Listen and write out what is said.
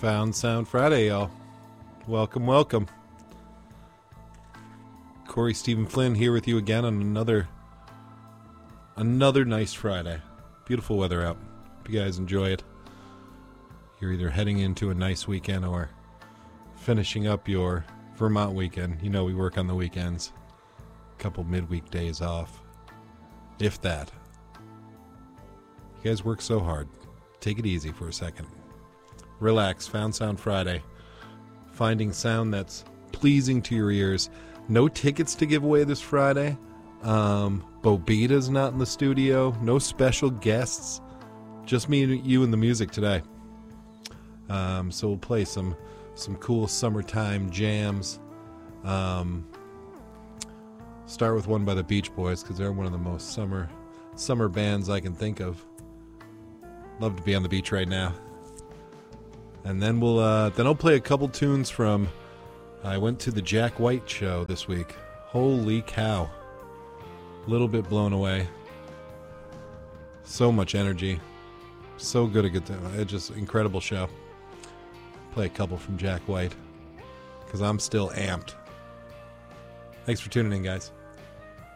Found Sound Friday, y'all. Welcome, welcome. Corey Stephen Flynn here with you again on another nice Friday. Beautiful weather out. Hope you guys enjoy it. You're either heading into a nice weekend or finishing up your Vermont weekend. You know we work on the weekends. A couple midweek days off. If that. You guys work so hard. Take it easy for a second. Relax. Found Sound Friday. Finding sound that's pleasing to your ears. No tickets to give away this Friday. Bobita's not in the studio. No special guests. Just me and you and the music today. So we'll play some cool summertime jams. Start with one by the Beach Boys because they're one of the most summer bands I can think of. Love to be on the beach right now. And then I'll play a couple tunes from. I went to the Jack White show this week. Holy cow! A little bit blown away. So much energy. So good a good time. It's just incredible show. Play a couple from Jack White because I'm still amped. Thanks for tuning in, guys.